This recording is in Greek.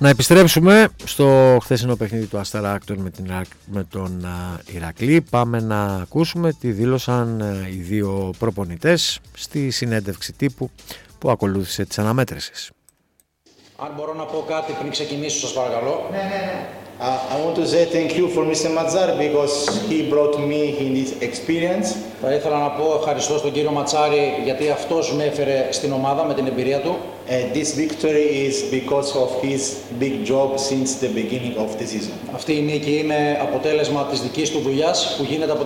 Να επιστρέψουμε στο χθεσινό παιχνίδι του Αστέρα Άκτων με τον Ηρακλή. Πάμε να ακούσουμε τι δήλωσαν οι δύο προπονητές στη συνέντευξη τύπου που ακολούθησε τις αναμέτρησης. Αν μπορώ να πω κάτι πριν ξεκινήσω, σας παρακαλώ. Ναι. I want to say thank you for Mr. Mazzar because he brought me in this experience. Θα ήθελα να πω ευχαριστώ στον κύριο Ματσάρη γιατί αυτός με έφερε στην ομάδα με την εμπειρία του. This victory is because of his big job since the beginning of the season. Αυτή η νίκη είναι αποτέλεσμα της δικής του δουλειάς που γίνεται από